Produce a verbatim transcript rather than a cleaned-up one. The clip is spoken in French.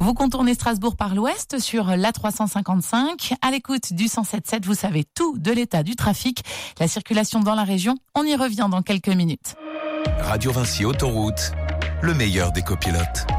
Vous contournez Strasbourg par l'ouest sur l'A trois cent cinquante-cinq. À l'écoute du cent sept sept, vous savez tout de l'état du trafic, la circulation dans la région. On y revient dans quelques minutes. Radio Vinci Autoroute, le meilleur des copilotes.